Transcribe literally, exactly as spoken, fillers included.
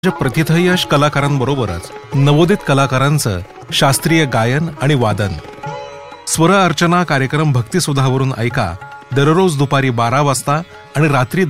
प्रतिथयश कलाकारांबरोबरच नवोदित कलाकारांचं शास्त्रीय गायन आणि वादन. स्वर अर्चना कार्यक्रम भक्तिसुधावरून ऐका दररोज दुपारी बारा वाजता आणि रात्री